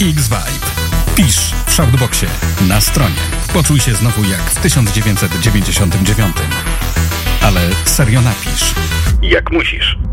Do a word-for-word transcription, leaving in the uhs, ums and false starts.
X-Vibe. Pisz w Shoutboxie na stronie. Poczuj się znowu jak w tysiąc dziewięćset dziewięćdziesiątym dziewiątym. Ale serio napisz. Jak musisz.